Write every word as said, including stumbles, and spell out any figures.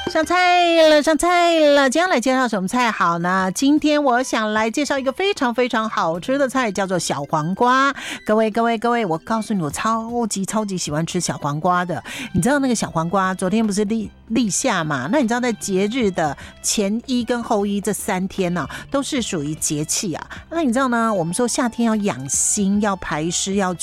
上菜了，上菜了！今天来介绍什么菜好呢？今天我想来介绍一个非常非常好吃的菜，叫做小黄瓜。各位各位各位，我告诉你，我超级超级喜欢吃小黄瓜的。你知道那个小黄瓜，昨天不是立立夏嘛？那你知道在节日的前一跟后一这三天呢、啊，都是属于节气啊。那你知道呢？我们说夏天要养心，要排湿，要